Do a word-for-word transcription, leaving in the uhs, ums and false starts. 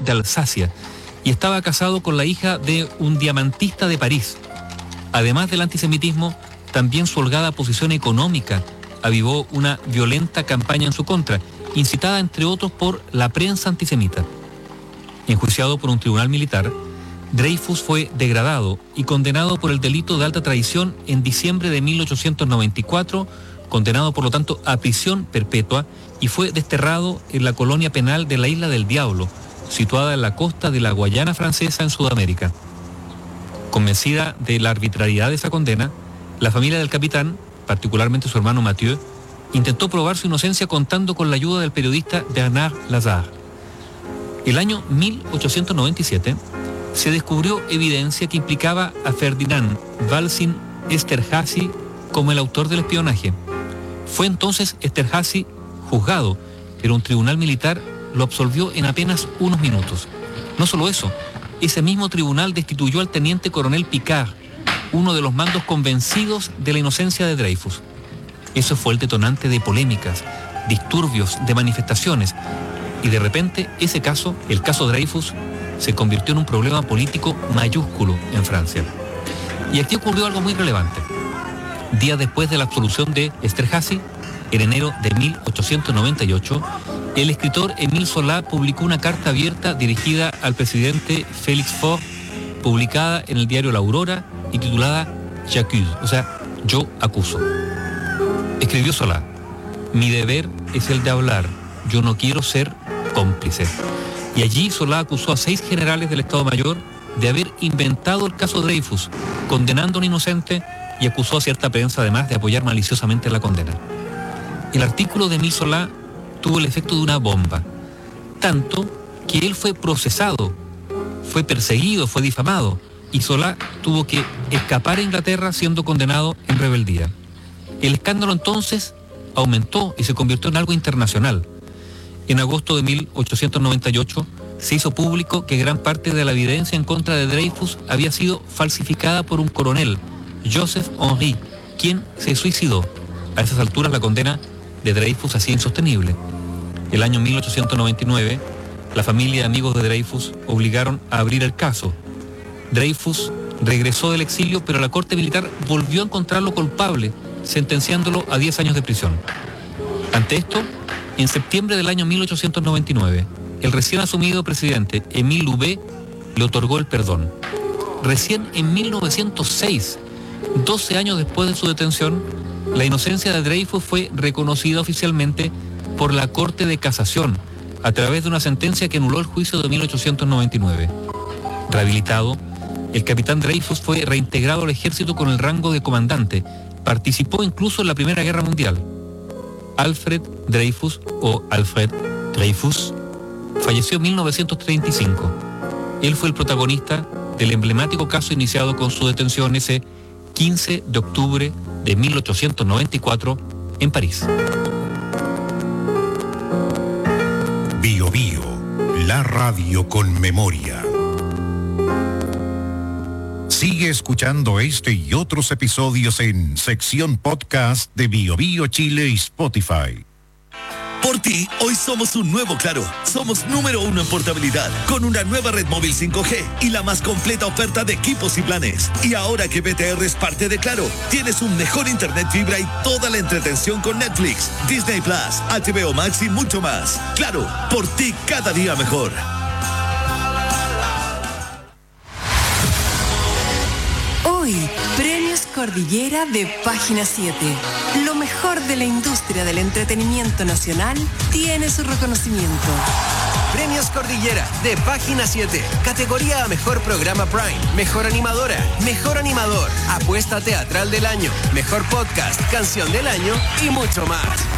de Alsacia y estaba casado con la hija de un diamantista de París. Además del antisemitismo, también su holgada posición económica avivó una violenta campaña en su contra, incitada entre otros por la prensa antisemita. Enjuiciado por un tribunal militar, Dreyfus fue degradado y condenado por el delito de alta traición en diciembre de mil ochocientos noventa y cuatro, condenado por lo tanto a prisión perpetua, y fue desterrado en la colonia penal de la Isla del Diablo, situada en la costa de la Guayana Francesa en Sudamérica. Convencida de la arbitrariedad de esa condena, la familia del capitán, particularmente su hermano Mathieu, intentó probar su inocencia contando con la ayuda del periodista Bernard Lazare. El año mil ochocientos noventa y siete se descubrió evidencia que implicaba a Ferdinand Walsin Esterházy como el autor del espionaje. Fue entonces Esterházy juzgado, pero un tribunal militar lo absolvió en apenas unos minutos. No solo eso, ese mismo tribunal destituyó al teniente coronel Picard, uno de los mandos convencidos de la inocencia de Dreyfus. Eso fue el detonante de polémicas, disturbios, de manifestaciones, y de repente ese caso, el caso Dreyfus, se convirtió en un problema político mayúsculo en Francia. Y aquí ocurrió algo muy relevante. Días después de la absolución de Esterházy, en enero de mil ochocientos noventa y ocho, el escritor Émile Zola publicó una carta abierta dirigida al presidente Félix Faure, publicada en el diario La Aurora y titulada J'accuse, o sea, yo acuso. Escribió Zola: mi deber es el de hablar, yo no quiero ser cómplice. Y allí Zola acusó a seis generales del Estado Mayor de haber inventado el caso Dreyfus, condenando a un inocente, y acusó a cierta prensa además de apoyar maliciosamente la condena. El artículo de Émile Zola tuvo el efecto de una bomba, tanto que él fue procesado, fue perseguido, fue difamado, y Zola tuvo que escapar a Inglaterra siendo condenado en rebeldía. El escándalo entonces aumentó y se convirtió en algo internacional. En agosto de mil ochocientos noventa y ocho se hizo público que gran parte de la evidencia en contra de Dreyfus había sido falsificada por un coronel, Joseph Henry, quien se suicidó. A esas alturas la condena de Dreyfus hacía insostenible. El año mil ochocientos noventa y nueve, la familia y amigos de Dreyfus obligaron a abrir el caso. Dreyfus regresó del exilio, pero la corte militar volvió a encontrarlo culpable, sentenciándolo a diez años de prisión. Ante esto, en septiembre del año mil ochocientos noventa y nueve, el recién asumido presidente Émile Loubet le otorgó el perdón. Recién en mil novecientos seis, doce años después de su detención, la inocencia de Dreyfus fue reconocida oficialmente por la Corte de Casación a través de una sentencia que anuló el juicio de mil ochocientos noventa y nueve. Rehabilitado, el capitán Dreyfus fue reintegrado al ejército con el rango de comandante. Participó incluso en la Primera Guerra Mundial. Alfred Dreyfus, o Alfred Dreyfus, falleció en mil novecientos treinta y cinco. Él fue el protagonista del emblemático caso iniciado con su detención ese quince de octubre de mil ochocientos noventa y cuatro en París. Bio Bio, la radio con memoria. Sigue escuchando este y otros episodios en sección podcast de Bio Bio Chile y Spotify. Por ti, hoy somos un nuevo Claro. Somos número uno en portabilidad, con una nueva red móvil cinco G y la más completa oferta de equipos y planes. Y ahora que B T R es parte de Claro, tienes un mejor internet fibra y toda la entretención con Netflix, Disney Plus, H B O Max y mucho más. Claro, por ti cada día mejor. Hoy, Premios Cordillera de Página siete. Lo mejor de la industria del entretenimiento nacional tiene su reconocimiento. Premios Cordillera de Página siete. Categoría a Mejor Programa Prime, Mejor Animadora, Mejor Animador, Apuesta Teatral del Año, Mejor Podcast, Canción del Año y mucho más.